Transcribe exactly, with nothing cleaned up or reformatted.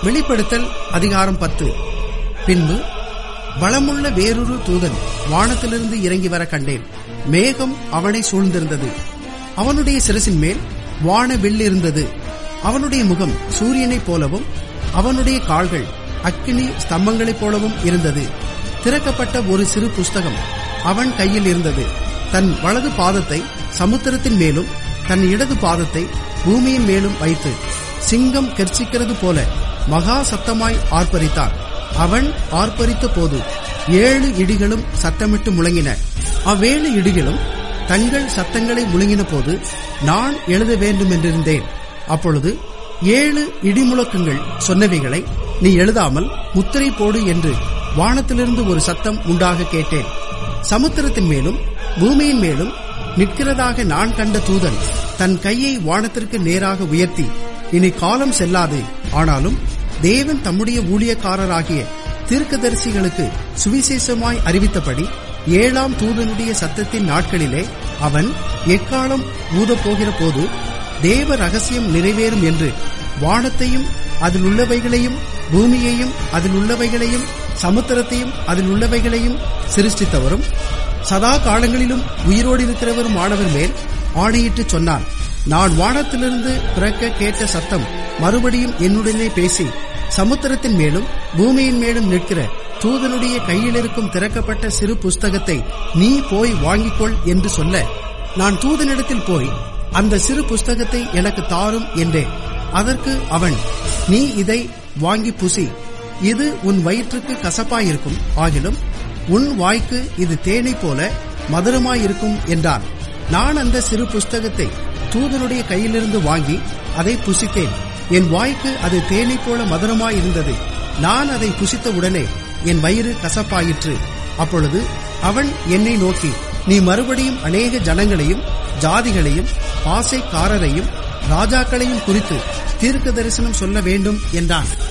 வெளிப்படுத்தல் அதிகாரம் பத்து. பின்பு பலமுள்ள வேறொரு தூதன் வானத்திலிருந்து இறங்கி வர கண்டேன். மேகம் அவனை சூழ்ந்திருந்தது. அவனுடைய சிரசின் மேல் வான வில் இருந்தது. அவனுடைய முகம் சூரியனைப் போலவும் அவனுடைய கால்கள் அக்கினி ஸ்தம்பங்களைப் போலவும் இருந்தது. திறக்கப்பட்ட ஒரு சிறு புஸ்தகம் அவன் கையில் இருந்தது. தன் வலது பாதத்தை சமுத்திரத்தின் மேலும் தன் இடது பாதத்தை பூமியின் மேலும் வைத்து சிங்கம் கெர்ச்சிக்கிறது போல மகா சத்தமாய் ஆர்ப்பரித்தான். அவன் ஆர்ப்பரித்த போது ஏழு இடிகளும் சத்தமிட்டு முழங்கின. அவ்வேழு இடிகளும் தங்கள் சத்தங்களை முழங்கின போது நான் எழுத வேண்டும் என்றிருந்தேன். அப்பொழுது ஏழு இடிமுழக்கங்கள் சொன்னவைகளை நீ எழுதாமல் முத்திரை போடு என்று வானத்திலிருந்து ஒரு சத்தம் உண்டாக கேட்டேன். சமுத்திரத்தின் மேலும் பூமியின் மேலும் நிற்கிறதாக நான் கண்ட தூதன் தன் கையை வானத்திற்கு நேராக உயர்த்தி, இனி காலம் செல்லாது, ஆனாலும் தேவன் தம்முடைய ஊழியக்காரராகிய தீர்க்கதரிசிகளுக்கு சுவிசேஷமாய் அறிவித்தபடி ஏழாம் தூதனுடைய சத்தத்தின் நாட்களிலே அவன் எக்காலம் ஊதப்போகிற போது தேவ ரகசியம் நிறைவேறும் என்று வானத்தையும் அதில் உள்ளவைகளையும் பூமியையும் அதில் உள்ளவைகளையும் சமுத்திரத்தையும் அதில் உள்ளவைகளையும் சிருஷ்டித்தவரும் சதா காலங்களிலும் உயிரோடு இருக்கிறவரும் ஆனவர் மேல் ஆணையிட்டு சொன்னான். நான் வானத்திலிருந்து பிறக்க கேட்ட சத்தம் மறுபடியும் என்னுடனே பேசி, சமுத்திரத்தின் மேலும் பூமியின் மேலும் நிற்கிற தூதனுடைய கையில் இருக்கும் திறக்கப்பட்ட சிறு புஸ்தகத்தை நீ போய் வாங்கிக்கொள் என்று சொல்ல, நான் தூதனிடத்தில் போய் அந்த சிறு புஸ்தகத்தை எனக்கு தாரும் என்றேன். அதற்கு அவன், நீ இதை வாங்கி புசி, இது உன் வயிற்றுக்கு கசப்பாயிருக்கும், ஆகிலும் உன் வாய்க்கு இது தேனை போல மதுரமாயிருக்கும் என்றான். நான் அந்த சிறு புஸ்தகத்தை தூதனுடைய கையிலிருந்து வாங்கி அதை புசித்தேன். என் வாய்க்கு அது தேனை போல மதுரமாயிருந்தது. நான் அதை புசித்த உடனே என் வயிறு கசப்பாயிற்று. அப்பொழுது அவன் என்னை நோக்கி, நீ மறுபடியும் அநேக ஜனங்களையும் ஜாதிகளையும் பாசைக்காரரையும் ராஜாக்களையும் குறித்து தீர்க்க தரிசனம் சொல்ல வேண்டும் என்றான்.